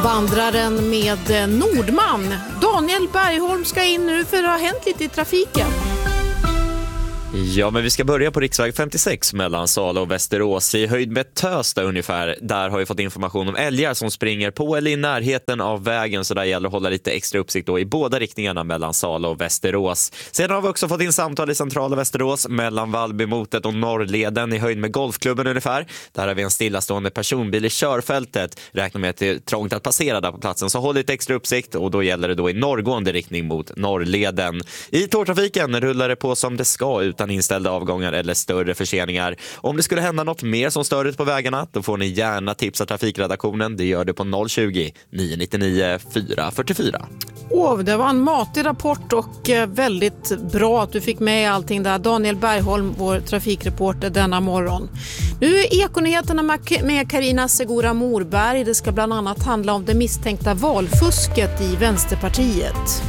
Vandraren med Nordman. Daniel Bergholm ska in nu för det har hänt lite i trafiken. Ja, men vi ska börja på riksväg 56 mellan Sala och Västerås i höjd med Tösta ungefär. Där har vi fått information om älgar som springer på eller i närheten av vägen, så där gäller att hålla lite extra uppsikt då i båda riktningarna mellan Sala och Västerås. Sedan har vi också fått in samtal i centrala Västerås mellan Vallbymotet och Norrleden i höjd med Golfklubben ungefär. Där har vi en stillastående personbil i körfältet. Räknar med att det är trångt att passera där på platsen, så håll lite extra uppsikt, och då gäller det då i norrgående riktning mot Norrleden. I tågtrafiken rullar det på som det ska utan inställda avgångar eller större förseningar. Om det skulle hända något mer som stör ut på vägarna, då får ni gärna tipsa trafikredaktionen. Det gör det på 020 999 444. Det var en matig rapport och väldigt bra att du fick med allting där. Daniel Bergholm, vår trafikreporter denna morgon. Nu är Ekonyheterna med Carina Segura Morberg. Det ska bland annat handla om det misstänkta valfusket i Vänsterpartiet.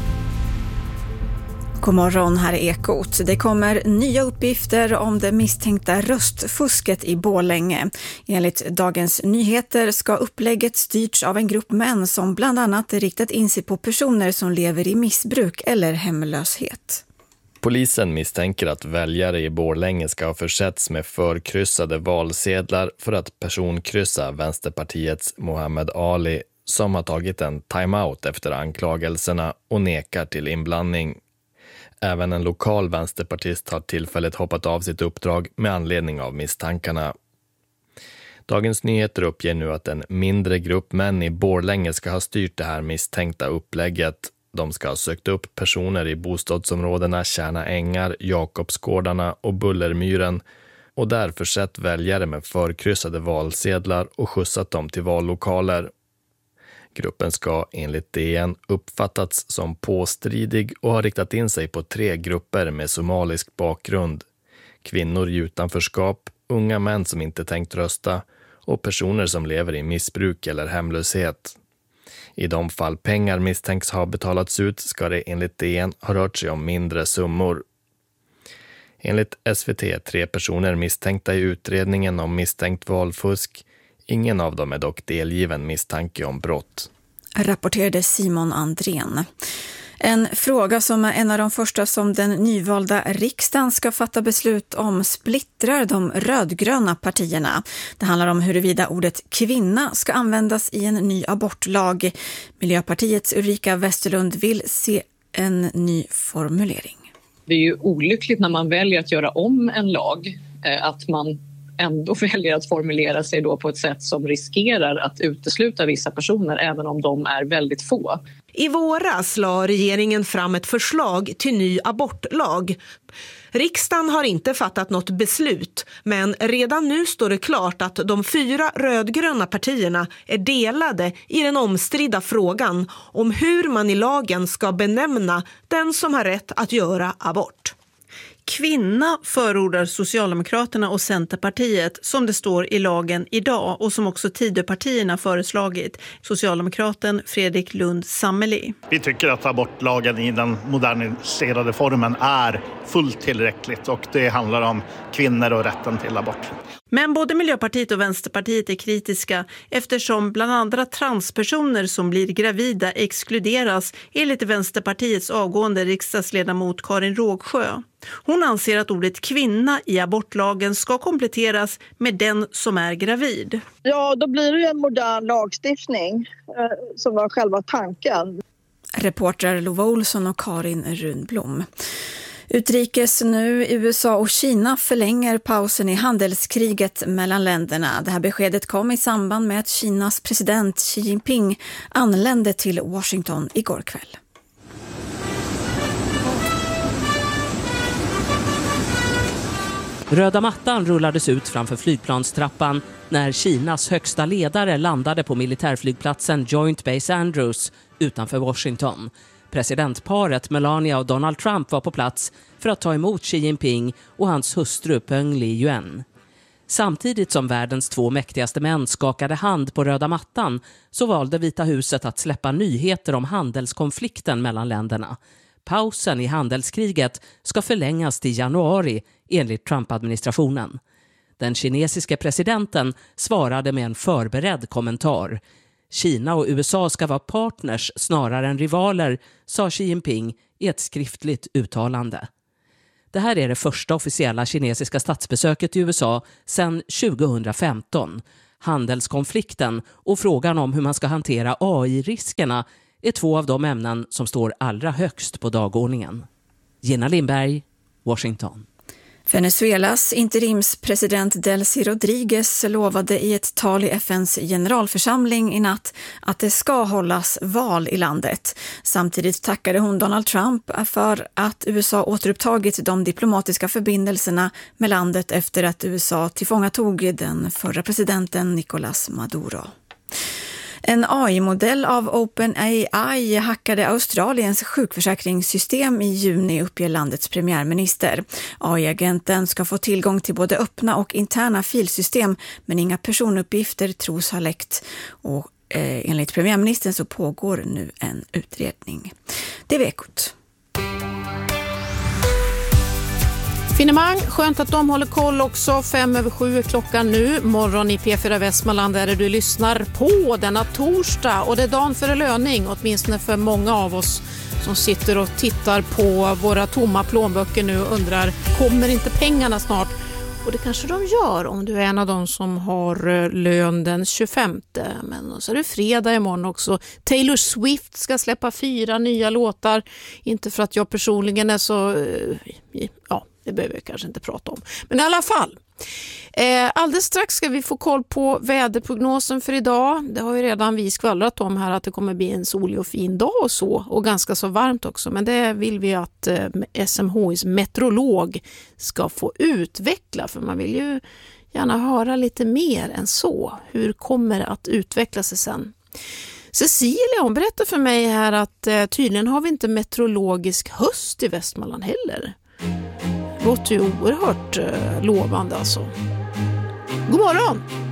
God morgon, här är Ekot. Det kommer nya uppgifter om det misstänkta röstfusket i Borlänge. Enligt Dagens Nyheter ska upplägget styrts av en grupp män som bland annat riktat in sig på personer som lever i missbruk eller hemlöshet. Polisen misstänker att väljare i Borlänge ska ha försetts med förkryssade valsedlar för att personkryssa Vänsterpartiets Mohammed Ali, som har tagit en timeout efter anklagelserna och nekar till inblandning. Även en lokal vänsterpartist har tillfälligt hoppat av sitt uppdrag med anledning av misstankarna. Dagens Nyheter uppger nu att en mindre grupp män i Borlänge ska ha styrt det här misstänkta upplägget. De ska ha sökt upp personer i bostadsområdena Kärna Ängar, Jakobsgårdarna och Bullermyren och därför sett väljare med förkryssade valsedlar och skjutsat dem till vallokaler. Gruppen ska enligt DN uppfattats som påstridig och har riktat in sig på 3 grupper med somalisk bakgrund. Kvinnor i utanförskap, unga män som inte tänkt rösta och personer som lever i missbruk eller hemlöshet. I de fall pengar misstänks ha betalats ut ska det enligt DN ha rört sig om mindre summor. Enligt SVT är 3 personer misstänkta i utredningen om misstänkt valfusk. Ingen av dem är dock delgiven misstanke om brott. Rapporterade Simon Andrén. En fråga som är en av de första som den nyvalda riksdagen ska fatta beslut om splittrar de rödgröna partierna. Det handlar om huruvida ordet kvinna ska användas i en ny abortlag. Miljöpartiets Ulrika Westerlund vill se en ny formulering. Det är ju olyckligt när man väljer att göra om en lag, att man ändå väljer att formulera sig då på ett sätt som riskerar att utesluta vissa personer även om de är väldigt få. I våras la regeringen fram ett förslag till ny abortlag. Riksdagen har inte fattat något beslut, men redan nu står det klart att de 4 rödgröna partierna är delade i den omstridda frågan om hur man i lagen ska benämna den som har rätt att göra abort. Kvinna förordar Socialdemokraterna och Centerpartiet som det står i lagen idag och som också Tidöpartierna föreslagit. Socialdemokraten Fredrik Lund Sammeli. Vi tycker att abortlagen i den moderniserade formen är fullt tillräckligt och det handlar om kvinnor och rätten till abort. Men både Miljöpartiet och Vänsterpartiet är kritiska eftersom bland andra transpersoner som blir gravida exkluderas enligt Vänsterpartiets avgående riksdagsledamot Karin Rågsjö. Hon anser att ordet kvinna i abortlagen ska kompletteras med den som är gravid. Ja, då blir det en modern lagstiftning som var själva tanken. Reporter Lova Olsson och Karin Runblom. Utrikes nu, USA och Kina förlänger pausen i handelskriget mellan länderna. Det här beskedet kom i samband med att Kinas president Xi Jinping anlände till Washington igår kväll. Röda mattan rullades ut framför flygplanstrappan när Kinas högsta ledare landade på militärflygplatsen Joint Base Andrews utanför Washington. Presidentparet Melania och Donald Trump var på plats för att ta emot Xi Jinping och hans hustru Peng Liyuan. Samtidigt som världens 2 mäktigaste män skakade hand på röda mattan så valde Vita huset att släppa nyheter om handelskonflikten mellan länderna. Pausen i handelskriget ska förlängas till januari enligt Trump-administrationen. Den kinesiske presidenten svarade med en förberedd kommentar. Kina och USA ska vara partners snarare än rivaler, sa Xi Jinping i ett skriftligt uttalande. Det här är det första officiella kinesiska statsbesöket i USA sedan 2015. Handelskonflikten och frågan om hur man ska hantera AI-riskerna är två av de ämnen som står allra högst på dagordningen. Gina Lindberg, Washington. Venezuelas interimspresident Delcy Rodriguez lovade i ett tal i FNs generalförsamling i natt att det ska hållas val i landet. Samtidigt tackade hon Donald Trump för att USA återupptagit de diplomatiska förbindelserna med landet efter att USA tillfångatog den förra presidenten Nicolás Maduro. En AI-modell av OpenAI hackade Australiens sjukförsäkringssystem i juni, uppger landets premiärminister. AI-agenten ska få tillgång till både öppna och interna filsystem, men inga personuppgifter tros ha läckt. Och enligt premiärministern så pågår nu en utredning. Det är Ekot. Finemang, skönt att de håller koll också. 6:05 är klockan nu. Morgon i P4 Västmanland är det du lyssnar på denna torsdag. Och det är dagen före löning, åtminstone för många av oss som sitter och tittar på våra tomma plånböcker nu och undrar, kommer inte pengarna snart? Och det kanske de gör om du är en av dem som har lön den 25. Men så är det fredag imorgon också. Taylor Swift ska släppa 4 nya låtar. Inte för att jag personligen är så... Ja, det behöver jag kanske inte prata om. Men i alla fall. Alldeles strax ska vi få koll på väderprognosen för idag. Det har ju redan vi skvallrat om här att det kommer bli en solig och fin dag och så. Och ganska så varmt också. Men det vill vi att SMHIs meteorolog ska få utveckla. För man vill ju gärna höra lite mer än så. Hur kommer det att utveckla sig sen? Cecilia, hon berättar för mig här att tydligen har vi inte meteorologisk höst i Västmanland heller. Låter ju oerhört lovande alltså. God morgon!